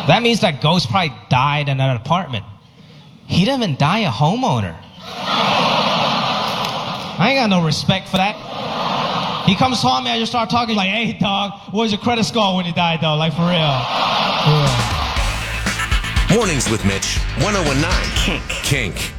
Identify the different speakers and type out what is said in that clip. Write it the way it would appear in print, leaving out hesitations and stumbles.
Speaker 1: That means that ghost probably died in an apartment. He didn't even die a homeowner. I ain't got no respect for that. He comes to me, I just start talking like, hey, dog, what was your credit score when you died, though? Like, for real. Yeah.
Speaker 2: Mornings with Mitch, 1019 Kink.